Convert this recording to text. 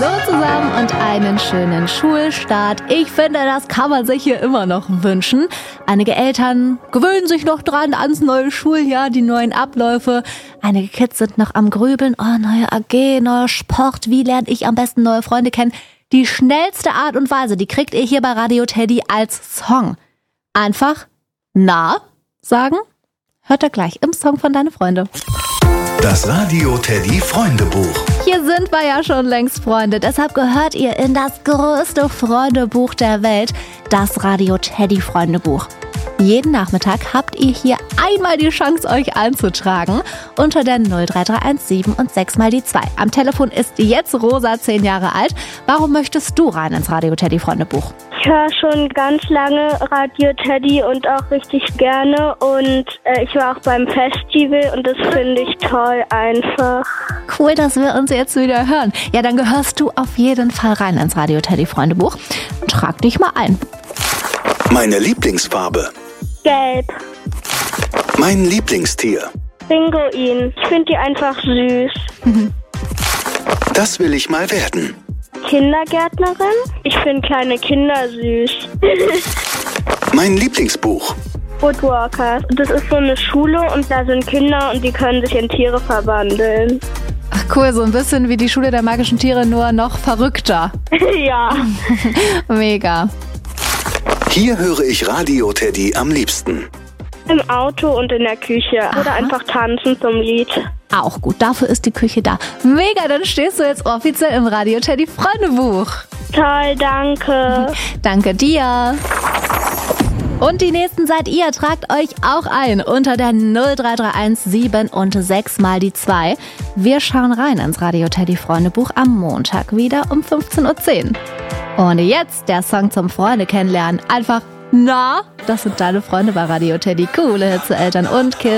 Hallo zusammen und einen schönen Schulstart. Ich finde, das kann man sich hier immer noch wünschen. Einige Eltern gewöhnen sich noch dran ans neue Schuljahr, die neuen Abläufe. Einige Kids sind noch am Grübeln. Oh, neue AG, neuer Sport. Wie lerne ich am besten neue Freunde kennen? Die schnellste Art und Weise, die kriegt ihr hier bei Radio Teddy als Song. Einfach na sagen. Hört ihr gleich im Song von Deine Freunde. Das Radio Teddy Freundebuch. Hier sind wir ja schon längst Freunde, deshalb gehört ihr in das größte Freundebuch der Welt, das Radio Teddy Freundebuch. Jeden Nachmittag habt ihr hier einmal die Chance, euch einzutragen unter der 03317 und 6 mal die 2. Am Telefon ist jetzt Rosa, 10 Jahre alt. Warum möchtest du rein ins Radio Teddy Freundebuch? Ich höre schon ganz lange Radio Teddy und auch richtig gerne und ich war auch beim Festival und das finde ich toll einfach. Cool, dass wir uns jetzt wieder hören. Ja, dann gehörst du auf jeden Fall rein ins Radio Teddy Freundebuch. Trag dich mal ein. Meine Lieblingsfarbe. Gelb. Mein Lieblingstier. Pinguin. Ich finde die einfach süß. Das will ich mal werden. Kindergärtnerin. Ich finde kleine Kinder süß. Mein Lieblingsbuch. Woodwalkers. Das ist so eine Schule und da sind Kinder und die können sich in Tiere verwandeln. Ach cool, so ein bisschen wie die Schule der magischen Tiere, nur noch verrückter. Ja. Mega. Hier höre ich Radio Teddy am liebsten. Im Auto und in der Küche. Oder einfach tanzen zum Lied. Auch gut, dafür ist die Küche da. Mega, dann stehst du jetzt offiziell im Radio Teddy Freundebuch. Toll, danke. Danke dir. Und die nächsten seid ihr. Tragt euch auch ein unter der 03317 und 6 mal die 2. Wir schauen rein ins Radio Teddy Freundebuch am Montag wieder um 15:10 Uhr. Und jetzt der Song zum Freunde kennenlernen. Einfach na, das sind deine Freunde bei Radio Teddy. Coole Hits für Eltern und Kids.